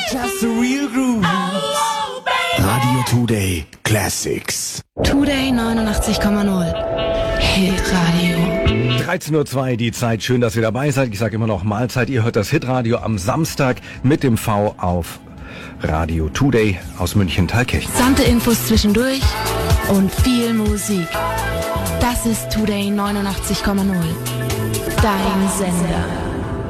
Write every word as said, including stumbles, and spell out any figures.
Just the real groove. Radio Today Classics. Today neunundachtzig Komma null. Hitradio. dreizehn Uhr zwei, die Zeit. Schön, dass ihr dabei seid. Ich sage immer noch Mahlzeit. Ihr hört das Hitradio am Samstag mit dem V auf Radio Today aus München-Thalkirchen. Sante Infos zwischendurch und viel Musik. Das ist Today neunundachtzig Komma null. Dein Sender.